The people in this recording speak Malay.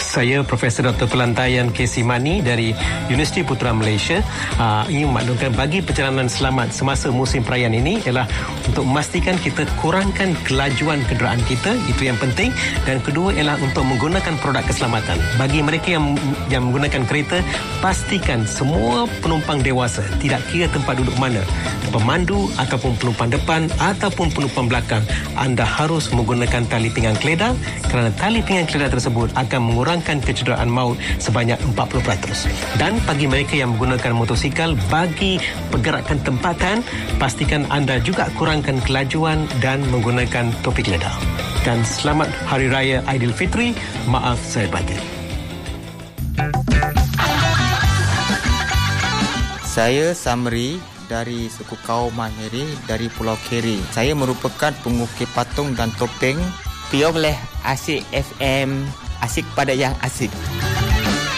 Saya Profesor Dr. Pelantayan K. Simani dari Universiti Putra Malaysia. Ingin memaklumkan bagi perjalanan selamat semasa musim perayaan ini ialah untuk memastikan kita kurangkan kelajuan kenderaan kita, itu yang penting. Dan kedua ialah untuk menggunakan produk keselamatan. Bagi mereka yang menggunakan kereta, pastikan semua penumpang dewasa, tidak kira tempat duduk mana, pemandu ataupun penumpang depan ataupun penumpang belakang, anda harus menggunakan tali pinggang keledar kerana tali pinggang keledar tersebut akan mengurangkan kecederaan maut sebanyak 40%. Dan bagi mereka yang menggunakan motosikal, bagi pergerakan tempatan, pastikan anda juga kurangkan kelajuan dan menggunakan topi keledar. Dan selamat Hari Raya Aidilfitri. Maaf saya batin. Saya Samri dari suku kaum Mahiri dari Pulau Keri. Saya merupakan pengukir patung dan topeng. Pionglah Asik FM, asik pada yang asik.